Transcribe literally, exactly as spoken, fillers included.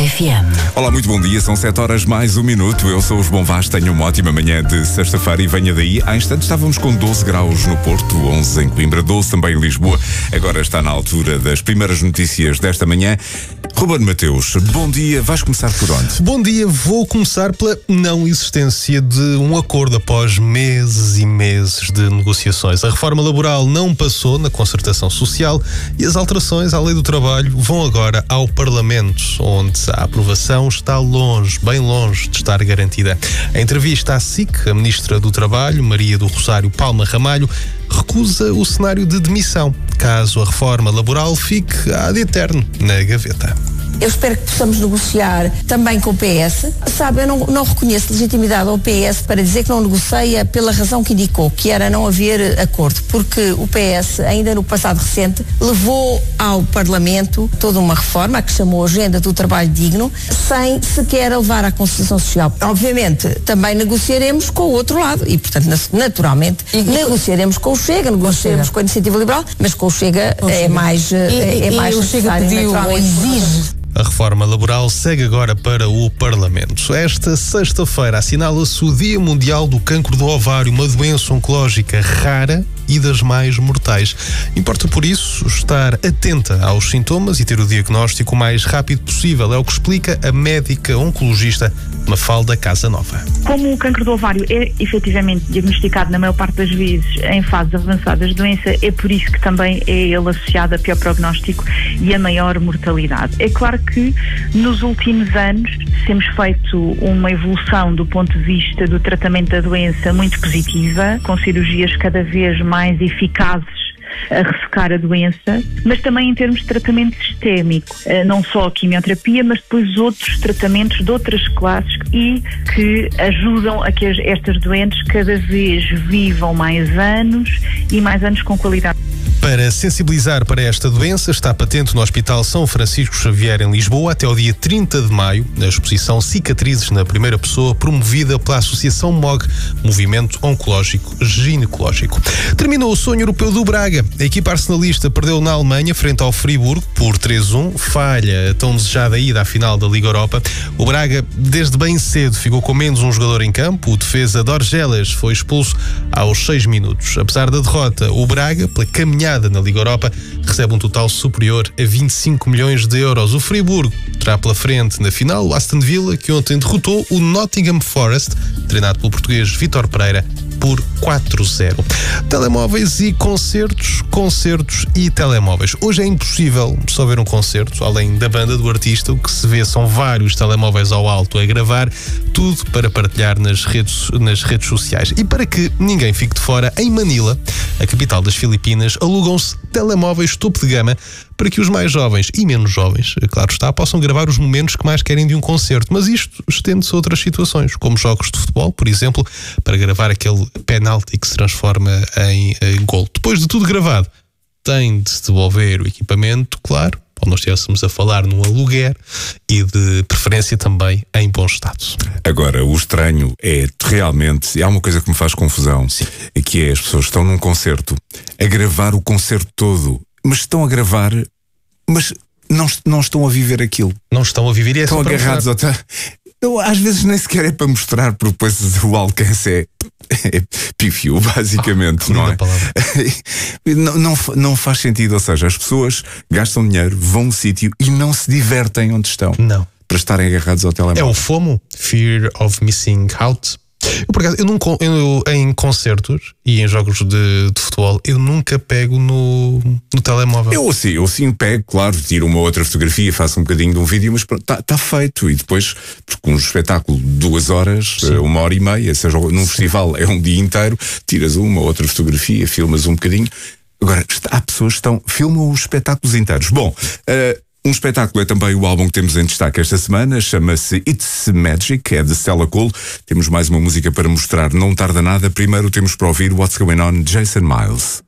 F M. Olá, muito bom dia, são sete horas mais um minuto. Eu sou o João Vaz, tenho uma ótima manhã de sexta-feira e venha daí. Há instantes estávamos com doze graus no Porto, onze em Coimbra, doze também em Lisboa. Agora está na altura das primeiras notícias desta manhã. Ruben Mateus, bom dia, vais começar por onde? Bom dia, vou começar pela não existência de um acordo após meses e meses de negociações. A reforma laboral não passou na concertação social e as alterações à lei do trabalho vão agora ao Parlamento, onde a aprovação está longe, bem longe de estar garantida. Em entrevista à S I C, a Ministra do Trabalho, Maria do Rosário Palma Ramalho, recusa o cenário de demissão, caso a reforma laboral fique ad eterno na gaveta. Eu espero que possamos negociar também com o P S. Sabe, eu não, não reconheço legitimidade ao P S para dizer que não negocia pela razão que indicou, que era não haver acordo, porque o P S, ainda no passado recente, levou ao Parlamento toda uma reforma, a que chamou Agenda do Trabalho Digno, sem sequer levar à concertação social. Obviamente, também negociaremos com o outro lado e, portanto, naturalmente, e, negociaremos com o Chega, negociaremos com a Iniciativa Liberal, mas com o Chega o é Chega. mais, e, é, é mais e necessário, o Chega pediu ou exige. A reforma laboral segue agora para o Parlamento. Esta sexta-feira assinala-se o Dia Mundial do Cancro do Ovário, uma doença oncológica rara e das mais mortais. Importa, por isso, estar atenta aos sintomas e ter o diagnóstico o mais rápido possível. É o que explica a médica oncologista Mafalda Casanova. Como o cancro do ovário é efetivamente diagnosticado na maior parte das vezes em fases avançadas da doença, é por isso que também é ele associado a pior prognóstico e a maior mortalidade. É claro que nos últimos anos temos feito uma evolução do ponto de vista do tratamento da doença muito positiva, com cirurgias cada vez mais eficazes a ressecar a doença, mas também em termos de tratamento sistémico, não só a quimioterapia, mas depois outros tratamentos de outras classes e que ajudam a que estas doentes cada vez vivam mais anos e mais anos com qualidade. Para sensibilizar para esta doença, está patente no Hospital São Francisco Xavier, em Lisboa, até ao dia trinta de maio, na exposição Cicatrizes na Primeira Pessoa, promovida pela Associação M O G, Movimento Oncológico Ginecológico. Terminou o sonho europeu do Braga. A equipa arsenalista perdeu na Alemanha, frente ao Friburgo, por três a um, falha a tão desejada ida à final da Liga Europa. O Braga, desde bem cedo, ficou com menos um jogador em campo. O defesa Dorgeles foi expulso aos seis minutos. Apesar da derrota, o Braga, pela caminhada na Liga Europa, recebe um total superior a vinte e cinco milhões de euros. O Friburgo terá pela frente na final o Aston Villa, que ontem derrotou o Nottingham Forest, treinado pelo português Vítor Pereira, por quatro a zero. Telemóveis e concertos, concertos e telemóveis. Hoje é impossível só ver um concerto, além da banda do artista. O que se vê são vários telemóveis ao alto a gravar, tudo para partilhar nas redes, nas redes sociais. E para que ninguém fique de fora, em Manila, a capital das Filipinas, alugam-se telemóveis topo de gama para que os mais jovens e menos jovens, claro está, possam gravar os momentos que mais querem de um concerto. Mas isto estende-se a outras situações, como jogos de futebol, por exemplo, para gravar aquele penalti que se transforma em, em gol. Depois de tudo gravado, tem de se devolver o equipamento, claro, ou nós estivéssemos a falar num aluguer, e de preferência também em bom estado. Agora, o estranho é realmente, há uma coisa que me faz confusão, Sim. que é as pessoas estão num concerto a gravar o concerto todo, mas estão a gravar, mas não, não estão a viver aquilo. Não estão a viver e é Estão agarrados ao... Eu, às vezes nem sequer é para mostrar, porque depois o alcance é, é pífio, basicamente, oh, não é? não, não, não faz sentido, ou seja, as pessoas gastam dinheiro, vão a um sítio e não se divertem onde estão. Não. Para estarem agarrados ao telemóvel. É o FOMO, Fear of Missing Out. Eu, por acaso, eu, não, eu, em concertos e em jogos de, de futebol, eu nunca pego no, no telemóvel. Eu sim, eu sim pego, claro, tiro uma outra fotografia, faço um bocadinho de um vídeo, mas está tá feito. E depois, porque um espetáculo de duas horas, sim. uma hora e meia, seja num sim. festival é um dia inteiro, tiras uma outra fotografia, filmas um bocadinho. Agora, há pessoas que estão, filmam os espetáculos inteiros. Bom, uh, um espetáculo é também o álbum que temos em destaque esta semana, chama-se It's Magic, é de Stella Cole. Temos mais uma música para mostrar, não tarda nada. Primeiro temos para ouvir What's Going On, Jason Miles.